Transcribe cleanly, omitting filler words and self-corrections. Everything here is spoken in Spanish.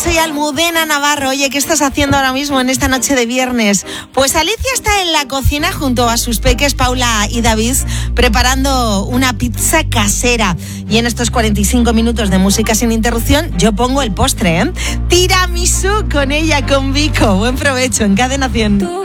soy Almudena Navarro. Oye, ¿qué estás haciendo ahora mismo en esta noche de viernes? Pues Alicia está en la cocina junto a sus peques Paula y David preparando una pizza casera. Y en estos 45 minutos de música sin interrupción yo pongo el postre, ¿eh? Tiramisú con ella, con Vico. Buen provecho en Cadena 100.